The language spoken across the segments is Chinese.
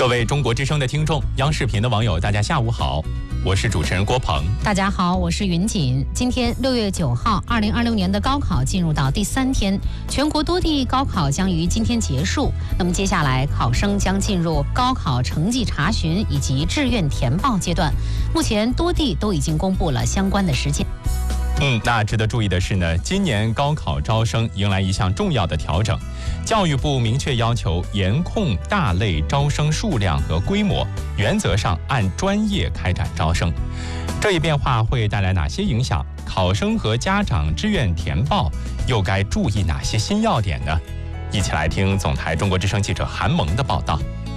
各位中国之声的听众，央视频的网友，大家下午好，我是主持人郭鹏。 大家好，我是云锦。今天6月9号，2026年的高考进入到第3天，全国多地高考将于今天结束。那么接下来，考生将进入高考成绩查询以及志愿填报阶段。目前多地都已经公布了相关的时间。 那值得注意的是呢，今年高考招生迎来一项重要的调整，教育部明确要求严控大类招生数量和规模，原则上按专业开展招生。这一变化会带来哪些影响？考生和家长志愿填报又该注意哪些新要点呢？一起来听总台中国之声记者韩萌的报道。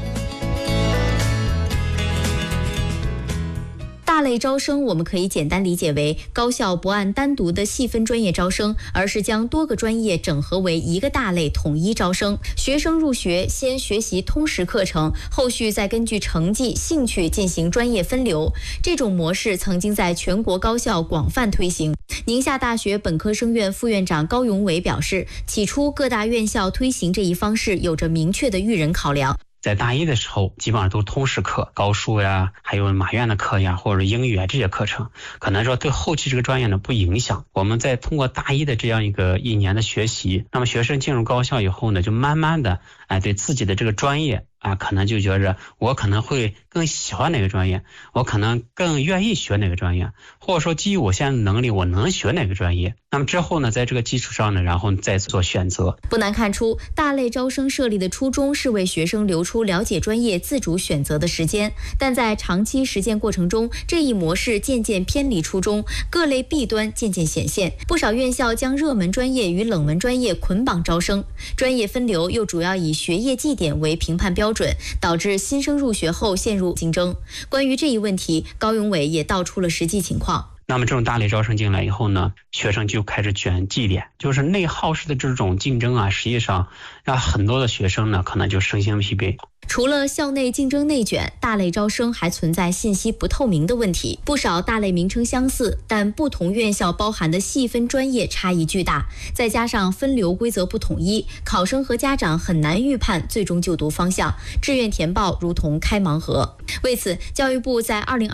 大类招生我们可以简单理解为高校不按单独的细分专业招生，而是将多个专业整合为一个大类统一招生。学生入学先学习通识课程，后续再根据成绩、兴趣进行专业分流。这种模式曾经在全国高校广泛推行。宁夏大学本科生院副院长高永伟表示，起初各大院校推行这一方式有着明确的育人考量。 在大一的时候，基本上都是通识课，高数呀，还有马院的课呀，或者英语啊这些课程，可能说对后期这个专业呢不影响。我们在通过大一的这样一年的学习，那么学生进入高校以后呢，就慢慢的对自己的这个专业可能就觉着我可能会更喜欢哪个专业，我可能更愿意学哪个专业，或者说基于我现在的能力，我能学哪个专业。那么之后呢，在这个基础上呢，然后再做选择。 不难看出，大类招生设立的初衷是为学生留出了解专业、自主选择的时间，但在长期实践过程中，这一模式渐渐偏离初衷，各类弊端渐渐显现。不少院校将热门专业与冷门专业捆绑招生，专业分流又主要以学业绩点为评判标准，导致新生入学后陷入竞争。关于这一问题，高永伟也道出了实际情况。 那么这种大类招生进来以后呢，学生就开始卷绩点，就是内耗式的这种竞争实际上让很多的学生呢可能就身心疲惫。 除了校内竞争内卷，大类招生还存在信息不透明的问题。不少大类名称相似，但不同院校包含的细分专业差异巨大，再加上分流规则不统一，考生和家长很难预判最终就读方向，志愿填报如同开盲盒。为此，教育部在2022